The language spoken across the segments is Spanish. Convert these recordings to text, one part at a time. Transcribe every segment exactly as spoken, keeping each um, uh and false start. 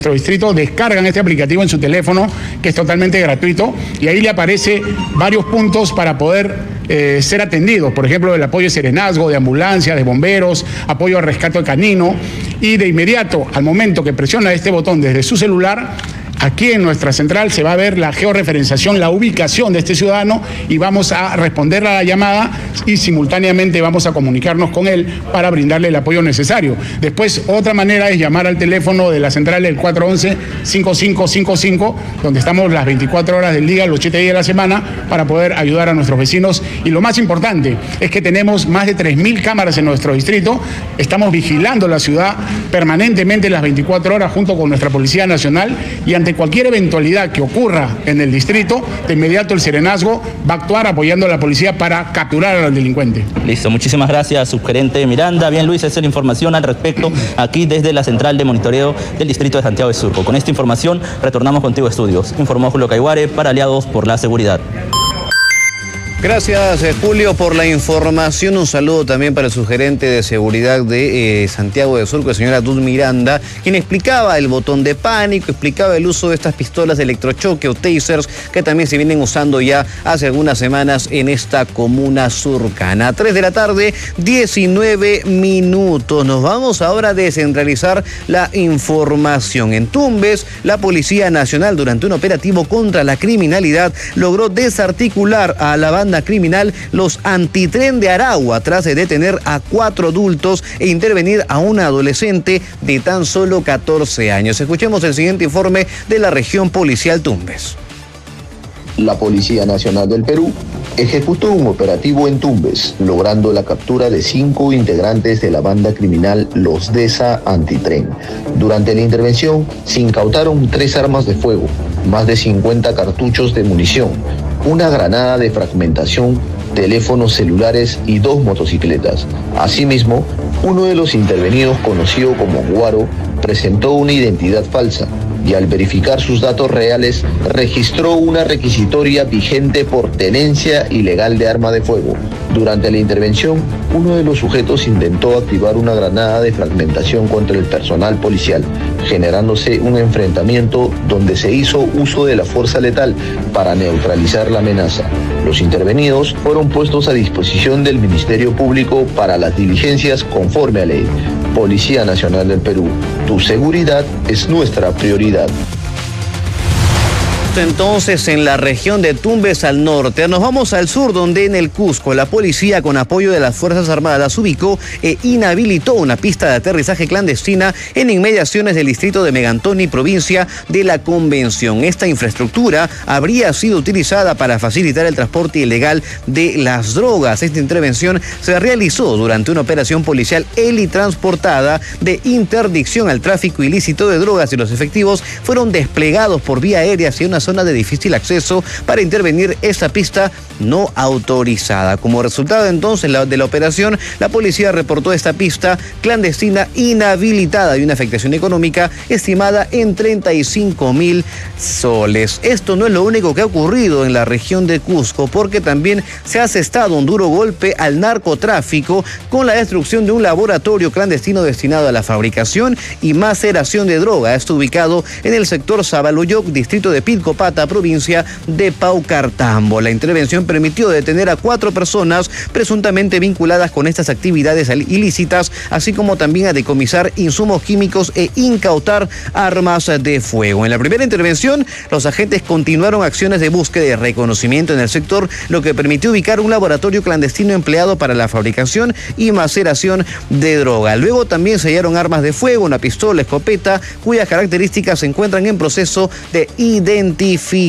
Nuestro distrito descargan este aplicativo en su teléfono, que es totalmente gratuito, y ahí le aparece varios puntos para poder eh, ser atendidos. Por ejemplo, el apoyo de serenazgo, de ambulancia, de bomberos, apoyo al rescate canino, y de inmediato, al momento que presiona este botón desde su celular, aquí en nuestra central se va a ver la georreferenciación, la ubicación de este ciudadano, y vamos a responder a la llamada y simultáneamente vamos a comunicarnos con él para brindarle el apoyo necesario. Después, otra manera es llamar al teléfono de la central, el cuatro once, cinco cinco cinco cinco, donde estamos las veinticuatro horas del día, los siete días de la semana, para poder ayudar a nuestros vecinos. Y lo más importante es que tenemos más de tres mil cámaras en nuestro distrito, estamos vigilando la ciudad permanentemente las veinticuatro horas junto con nuestra Policía Nacional, y ante cualquier eventualidad que ocurra en el distrito, de inmediato el serenazgo va a actuar apoyando a la policía para capturar al delincuente. Listo, muchísimas gracias, subgerente Miranda. Bien, Luis, esa es la información al respecto aquí desde la central de monitoreo del distrito de Santiago de Surco. Con esta información retornamos contigo a estudios. Informó Julio Caiguare para Aliados por la Seguridad. Gracias, Julio, por la información. Un saludo también para el subgerente de seguridad de eh, Santiago de Surco, el señor Adud Miranda, quien explicaba el botón de pánico, explicaba el uso de estas pistolas de electrochoque o tasers que también se vienen usando ya hace algunas semanas en esta comuna surcana. tres de la tarde, diecinueve minutos. Nos vamos ahora a descentralizar la información. En Tumbes, la Policía Nacional, durante un operativo contra la criminalidad, logró desarticular a la banda criminal Los Antitren de Aragua tras de detener a cuatro adultos e intervenir a una adolescente de tan solo catorce años. Escuchemos el siguiente informe de la región policial Tumbes. La Policía Nacional del Perú ejecutó un operativo en Tumbes, logrando la captura de cinco integrantes de la banda criminal Los Deza Antitren. Durante la intervención se incautaron tres armas de fuego, más de cincuenta cartuchos de munición, una granada de fragmentación, teléfonos celulares y dos motocicletas. Asimismo, uno de los intervenidos, conocido como Guaro, presentó una identidad falsa y al verificar sus datos reales registró una requisitoria vigente por tenencia ilegal de arma de fuego. Durante la intervención, uno de los sujetos intentó activar una granada de fragmentación contra el personal policial, generándose un enfrentamiento donde se hizo uso de la fuerza letal para neutralizar la amenaza. Los intervenidos fueron puestos a disposición del Ministerio Público para las diligencias conforme a ley. Policía Nacional del Perú, tu seguridad es nuestra prioridad. Entonces, en la región de Tumbes al norte, nos vamos al sur, donde en el Cusco la policía, con apoyo de las Fuerzas Armadas, ubicó e inhabilitó una pista de aterrizaje clandestina en inmediaciones del distrito de Megantoni, provincia de la Convención. Esta infraestructura habría sido utilizada para facilitar el transporte ilegal de las drogas. Esta intervención se realizó durante una operación policial helitransportada de interdicción al tráfico ilícito de drogas, y los efectivos fueron desplegados por vía aérea hacia una zona de difícil acceso para intervenir esta pista no autorizada. Como resultado entonces de la operación, la policía reportó esta pista clandestina inhabilitada y una afectación económica estimada en treinta y cinco mil soles. Esto no es lo único que ha ocurrido en la región de Cusco, porque también se ha asestado un duro golpe al narcotráfico con la destrucción de un laboratorio clandestino destinado a la fabricación y maceración de droga. Esto ubicado en el sector Sabaloyoc, distrito de Pilco Pata, provincia de Paucartambo. La intervención permitió detener a cuatro personas presuntamente vinculadas con estas actividades ilícitas, así como también a decomisar insumos químicos e incautar armas de fuego. En la primera intervención, los agentes continuaron acciones de búsqueda y reconocimiento en el sector, lo que permitió ubicar un laboratorio clandestino empleado para la fabricación y maceración de droga. Luego también se hallaron armas de fuego, una pistola, escopeta, cuyas características se encuentran en proceso de identificación.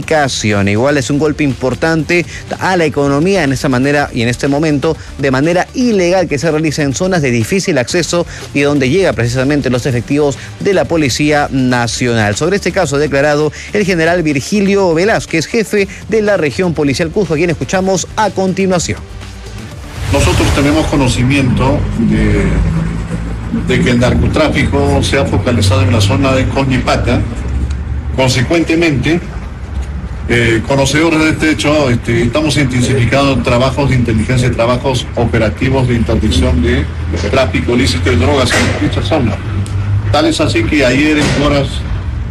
Igual es un golpe importante a la economía en esta manera y en este momento de manera ilegal que se realiza en zonas de difícil acceso y donde llega precisamente los efectivos de la Policía Nacional. Sobre este caso ha declarado el general Virgilio Velázquez, jefe de la región policial Cusco, a quien escuchamos a continuación. Nosotros tenemos conocimiento de, de que el narcotráfico se ha focalizado en la zona de Coñipata. Consecuentemente, Eh, conocedores de este hecho, este, estamos intensificando trabajos de inteligencia, trabajos operativos de interdicción de tráfico ilícito de drogas en esta zona. Tal es así que ayer en horas